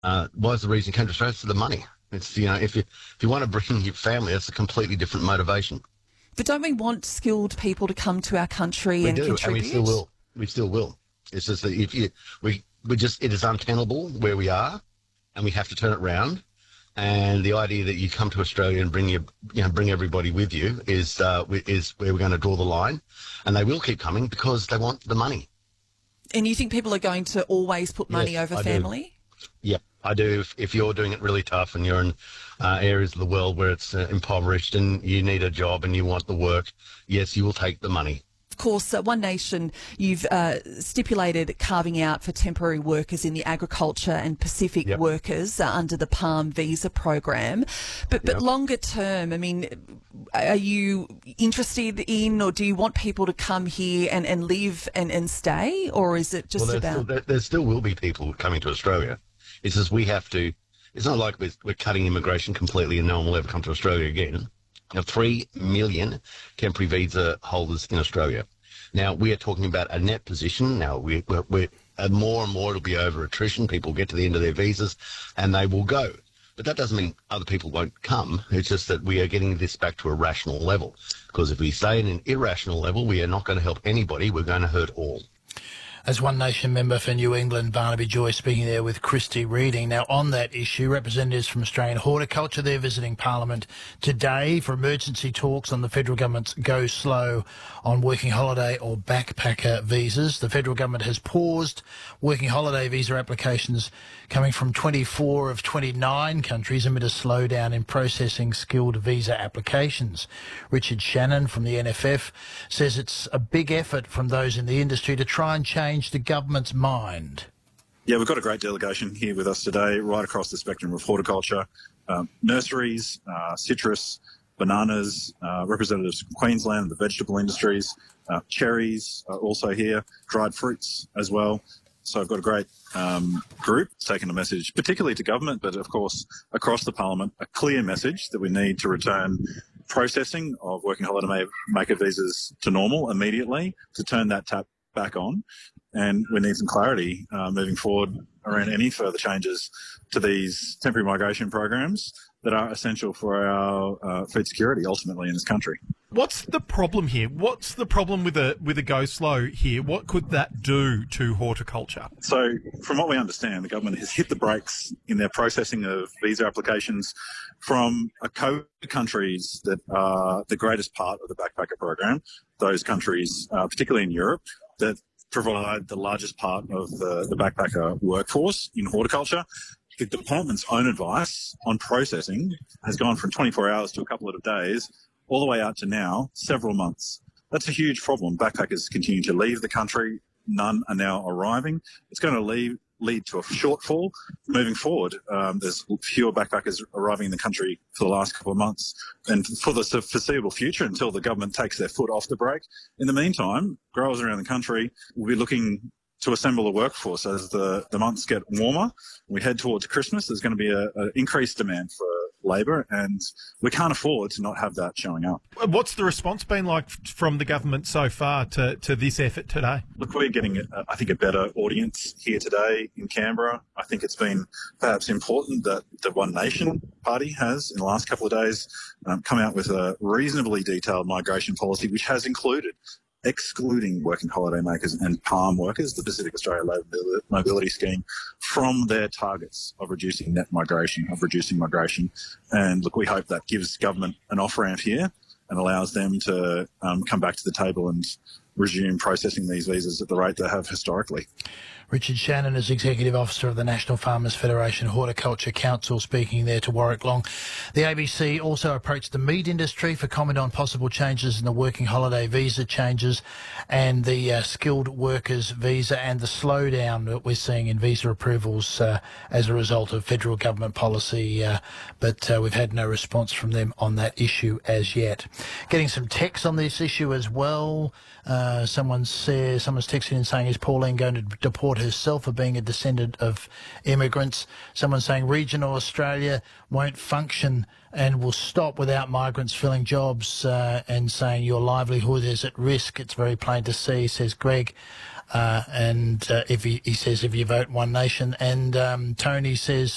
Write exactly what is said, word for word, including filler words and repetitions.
Uh, why is the reason you came to Australia? It's the money. It's, you know, if you if you want to bring your family, that's a completely different motivation. But don't we want skilled people to come to our country We and do, contribute? and we still will. We still will. It's just that if you, we, we just, it is untenable where we are, and we have to turn it round. And the idea that you come to Australia and bring your, you know, bring everybody with you is, uh, is where we're going to draw the line. And they will keep coming because they want the money. And you think people are going to always put money Yes, over I family? Do. Yeah, I do. If, if you're doing it really tough and you're in uh, areas of the world where it's uh, impoverished and you need a job and you want the work, yes, you will take the money. Of course, uh, One Nation, you've uh, stipulated carving out for temporary workers in the agriculture and Pacific Yep. workers uh, under the PALM visa program. But, but Yep. longer term, I mean, are you interested in, or do you want people to come here and, and live and, and stay, or is it just well, about... Still, there, there still will be people coming to Australia. It's just we have to, it's not like we're, we're cutting immigration completely and no one will ever come to Australia again. Now, three million temporary visa holders in Australia. Now, we are talking about a net position. Now, we, we're, we're uh, more and more it'll be over attrition. People get to the end of their visas and they will go. But that doesn't mean other people won't come. It's just that we are getting this back to a rational level. Because if we stay in an irrational level, we are not going to help anybody. We're going to hurt all. As One Nation member for New England, Barnaby Joy, speaking there with Christy Reading. Now, on that issue, representatives from Australian Horticulture, they're visiting Parliament today for emergency talks on the federal government's go slow on working holiday or backpacker visas. The federal government has paused working holiday visa applications coming from twenty-four of twenty-nine countries amid a slowdown in processing skilled visa applications. Richard Shannon from the N F F says it's a big effort from those in the industry to try and change the government's mind. Yeah, we've got a great delegation here with us today, right across the spectrum of horticulture, um, nurseries, uh, citrus, bananas, uh, representatives from Queensland, the vegetable industries, uh, cherries are also here, dried fruits as well. So I've got a great um, group taking a message, particularly to government, but of course across the parliament, a clear message that we need to return processing of working holiday maker visas to normal immediately, to turn that tap back on. And we need some clarity uh, moving forward around any further changes to these temporary migration programs that are essential for our uh, food security ultimately in this country. What's the problem here? What's the problem with a with a go slow here? What could that do to horticulture? So from what we understand, the government has hit the brakes in their processing of visa applications from a co countries that are the greatest part of the backpacker program, those countries, uh, particularly in Europe, that provide the largest part of the, the backpacker workforce in horticulture. The department's own advice on processing has gone from twenty-four hours to a couple of days, all the way out to now, several months. That's a huge problem. Backpackers continue to leave the country. None are now arriving. It's going to leave, lead to a shortfall moving forward. Um, there's fewer backpackers arriving in the country for the last couple of months and for the foreseeable future until the government takes their foot off the brake. In the meantime, growers around the country will be looking to assemble a workforce as the, the months get warmer. We head towards Christmas. There's going to be an increased demand for labour, and we can't afford to not have that showing up. What's the response been like from the government so far to, to this effort today? Look, we're getting, uh, I think, a better audience here today in Canberra. I think it's been perhaps important that the One Nation Party has, in the last couple of days, um, come out with a reasonably detailed migration policy, which has included excluding working holiday makers and palm workers, the Pacific Australia Labour Mobility Scheme, from their targets of reducing net migration, of reducing migration. And look, we hope that gives government an off-ramp here and allows them to um, come back to the table and resume processing these visas at the rate they have historically. Richard Shannon is Executive Officer of the National Farmers Federation Horticulture Council, speaking there to Warwick Long. The A B C also approached the meat industry for comment on possible changes in the working holiday visa changes and the uh, skilled workers visa and the slowdown that we're seeing in visa approvals uh, as a result of federal government policy, uh, but uh, we've had no response from them on that issue as yet. Getting some text on this issue as well. Uh, someone says, someone's texting in saying, is Pauline going to deport herself for being a descendant of immigrants? Someone saying regional Australia won't function and will stop without migrants filling jobs, uh, and saying your livelihood is at risk. It's very plain to see, says Greg. Uh, and uh, if he, he says, if you vote One Nation. And um, Tony says